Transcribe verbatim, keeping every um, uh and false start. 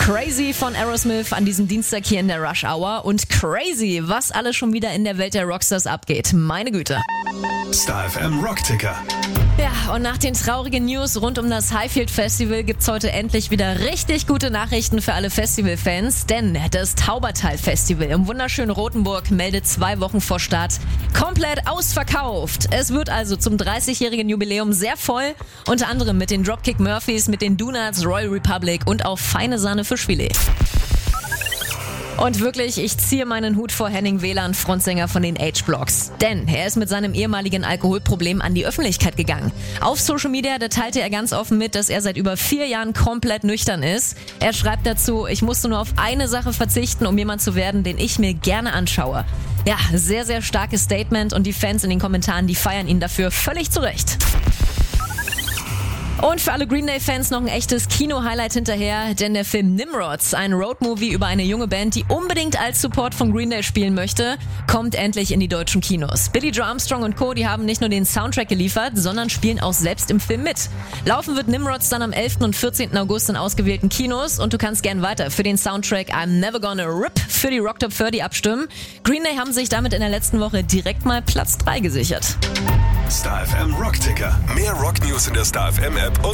Crazy von Aerosmith an diesem Dienstag hier in der Rush Hour. Und crazy, was alles schon wieder in der Welt der Rockstars abgeht. Meine Güte. Star F M Rockticker. Ja, und nach den traurigen News rund um das Highfield Festival gibt's heute endlich wieder richtig gute Nachrichten für alle Festivalfans, denn das Taubertal Festival im wunderschönen Rotenburg meldet zwei Wochen vor Start komplett ausverkauft. Es wird also zum dreißigjährigen Jubiläum sehr voll, unter anderem mit den Dropkick Murphys, mit den Donuts, Royal Republic und auch feine Sahne Fischfilet. Und wirklich, ich ziehe meinen Hut vor Henning Wieland, Frontsänger von den H-Blocks. Denn er ist mit seinem ehemaligen Alkoholproblem an die Öffentlichkeit gegangen. Auf Social Media, da teilte er ganz offen mit, dass er seit über vier Jahren komplett nüchtern ist. Er schreibt dazu, ich musste nur auf eine Sache verzichten, um jemand zu werden, den ich mir gerne anschaue. Ja, sehr, sehr starkes Statement und die Fans in den Kommentaren, die feiern ihn dafür völlig zu Recht. Und für alle Green Day-Fans noch ein echtes Kino-Highlight hinterher, denn der Film Nimrods, ein Roadmovie über eine junge Band, die unbedingt als Support von Green Day spielen möchte, kommt endlich in die deutschen Kinos. Billy Joe Armstrong und Co., die haben nicht nur den Soundtrack geliefert, sondern spielen auch selbst im Film mit. Laufen wird Nimrods dann am elften und vierzehnten August in ausgewählten Kinos und du kannst gern weiter für den Soundtrack I'm Never Gonna Rip für die Rock Top dreißig abstimmen. Green Day haben sich damit in der letzten Woche direkt mal Platz drei gesichert. Star F M Rockticker. Mehr Rock-News in der Star F M App.